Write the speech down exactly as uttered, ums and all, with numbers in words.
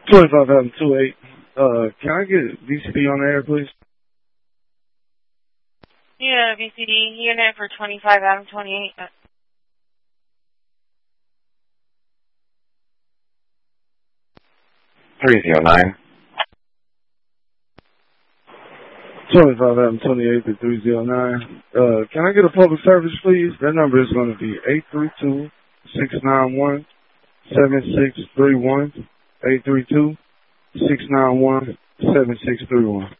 twenty-five thousand two eight. Uh, can I get V C D on the air, please? Yeah, V C D unit for twenty-five Adam twenty-eight. three zero nine. twenty-five Adam twenty-eight to three zero nine. Uh, can I get a public service, please? That number is going to be eight three two, six nine one, seven six three one. eight three two, six nine one, seven six three one.